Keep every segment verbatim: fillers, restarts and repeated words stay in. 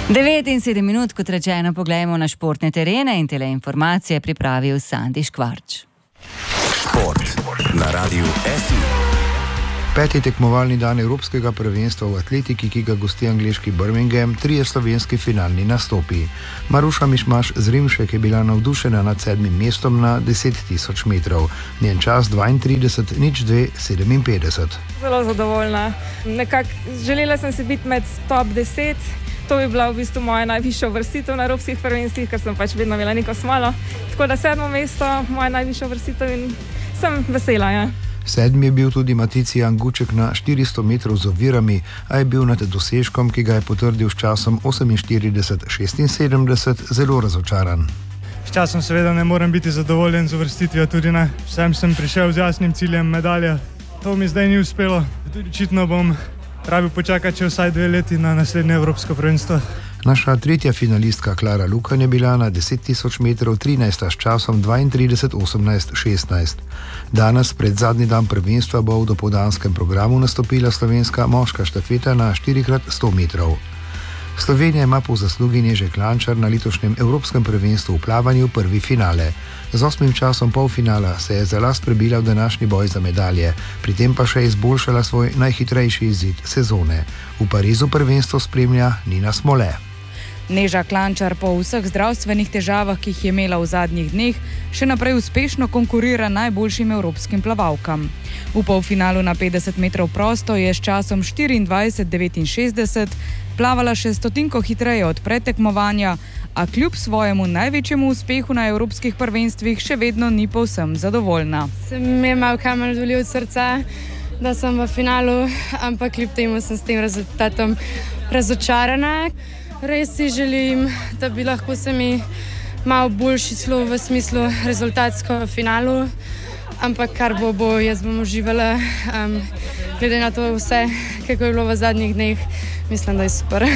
devet in sedem minut, kot rečeno, poglejmo na športne terene in tele informacije pripravil Sandi Škvarč. Šport na radiju F I. Peti tekmovalni dan Evropskega prvenstva v atletiki, ki ga gosti angleški Birmingham, trije slovenski finalni nastopi. Maruša Mišmaš z Rimšek je bila navdušena nad sedmim mestom na deset tisoč metrov. Njen čas dvaintrideset nič dve sedeminpetdeset. Zelo zadovoljna. Nekako želela sem si biti med top deset. To bi bila v bistvu moja najvišja uvrstitev na evropskih prvenstvih, ker sem pač vedno imela neko smolo. Tako da sedmo mesto, moja najvišja uvrstitev in sem vesela. Ja. Sedmi je bil tudi Matici Janguček na štiristo metrov z ovirami, a je bil nad dosežkom, ki ga je potrdil s časom oseminštirideset šestinsedemdeset, zelo razočaran. S časom seveda ne morem biti zadovoljen z uvrstitvijo, tudi ne. Sem sem prišel z jasnim ciljem medalje. To mi zdaj ni uspelo. Tudi očitno bom rabil počakati še vsaj dve leti na naslednje evropsko prvenstvo. Naša tretja finalistka Klara Lukan je bila na deset tisoč metrov trinajsta s časom dvaintrideset osemnajst šestnajst. Danes, pred zadnji dan prvenstva, bo v dopoldanskem programu nastopila slovenska moška štafeta na štiri krat sto metrov. Slovenija ima po zaslugi Neže Klančar na letošnjem evropskem prvenstvu v plavanju prvi finale. Z osmim časom polfinala se je za last prebila v današnji boj za medalje, pri tem pa še izboljšala svoj najhitrejši izid sezone. V Parizu prvenstvo spremlja Nina Smole. Neža Klančar po vseh zdravstvenih težavah, ki jih je imela v zadnjih dneh, še naprej uspešno konkurira najboljšim evropskim plavalkam. V polfinalu na petdeset metrov prosto je s časom štiriindvajset devetinšestdeset plavala še stotinko hitreje od predtekmovanja, a kljub svojemu največjemu uspehu na evropskih prvenstvih še vedno ni povsem zadovoljna. Sem imel kamen doli od srca, da sem v finalu, ampak kljub temu sem s tem rezultatom razočarana. Res si želim, da bi lahko se mi malo boljši šlo v smislu rezultatsko v finalu, ampak kar bo, bo, jaz bom uživala. Um, glede na to vse, kako je bilo v zadnjih dneh, mislim, da je super.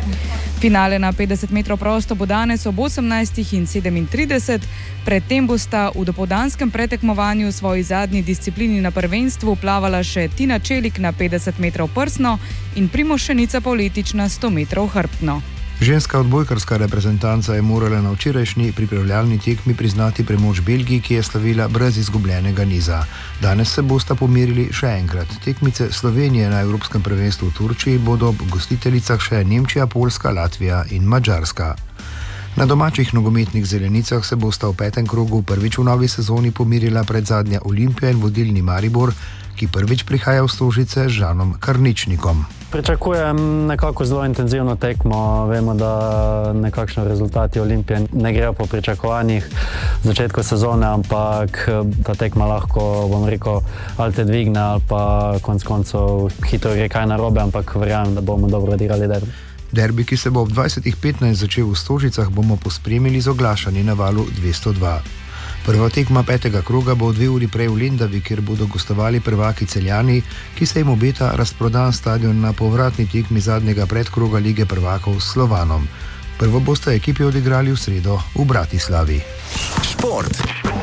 Finale na petdeset metrov prosto bo danes ob osemnajstih in sedemintrideset, predtem bosta v dopoldanskem pretekmovanju v svoji zadnji disciplini na prvenstvu plavala še Tina Čelik na petdeset metrov prsno in Primož Šenica Pavletič na sto metrov hrbtno. Ženska odbojkarska reprezentanca je morala na včerajšnji pripravljalni tekmi priznati premoč Belgiji, ki je slavila brez izgubljenega niza. Danes se bosta pomerili še enkrat. Tekmice Slovenije na Evropskem prvenstvu v Turčiji bodo ob gostiteljicah še Nemčija, Poljska, Latvija in Madžarska. Na domačih nogometnih zelenicah se bosta v petem krogu prvič v novi sezoni pomirila predzadnja Olimpija in vodilni Maribor, ki prvič prihaja v Stožice z Žanom Karničnikom. Pričakujem nekako zelo intenzivno tekmo. Vemo, da nekakšni rezultati Olimpije ne grejo po pričakovanjih v začetku sezone, ampak ta tekma lahko, bom rekel, ali te dvigne ali pa konec koncev hitro gre kaj narobe, ampak verjamem, da bomo dobro odigrali derbi. Derbi, ki se bo ob dvajsetih petnajst začel v Stožicah, bomo pospremili z oglašanji na valu dvesto dva. Prva tekma petega kroga bo dve uri prej v Lendavi, kjer bodo gostovali prvaki Celjani, ki se jim obeta razprodan stadion na povratni tekmi zadnjega predkroga Lige prvakov s Slovanom. Prvo bosta ekipi odigrali v sredo v Bratislavi. Šport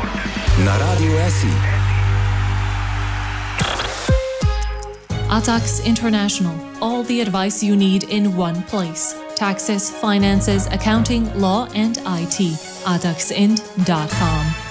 na radiju F I. Atax International. All the advice you need in one place. Taxes, finances, accounting, law and I T. atax ind dot com